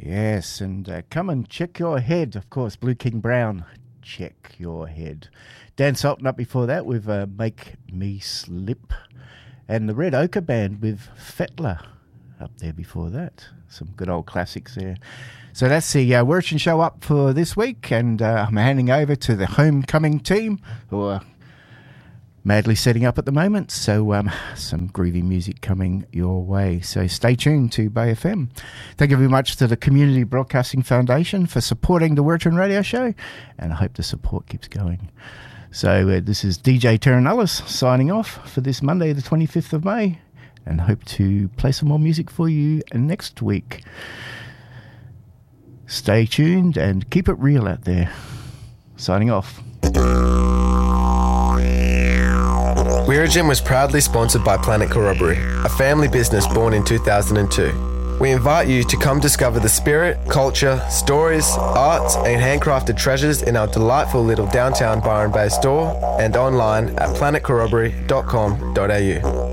Yes, and come and check your head. Of course, Blue King Brown, check your head. Dan Sultan up before that with Make Me Slip. And the Red Ochre Band with Fetler up there before that. Some good old classics there. So that's the Wirrachin Show up for this week, and I'm handing over to the homecoming team who are madly setting up at the moment. So some groovy music coming your way. So stay tuned to Bay FM. Thank you very much to the Community Broadcasting Foundation for supporting the Wirrachin Radio Show, and I hope the support keeps going. So this is DJ Terran Ellis signing off for this Monday, the 25th of May, and hope to play some more music for you next week. Stay tuned and keep it real out there. Signing off. Wirrachin was proudly sponsored by Planet Corroboree, a family business born in 2002. We invite you to come discover the spirit, culture, stories, arts and handcrafted treasures in our delightful little downtown Byron Bay store and online at planetcorroboree.com.au.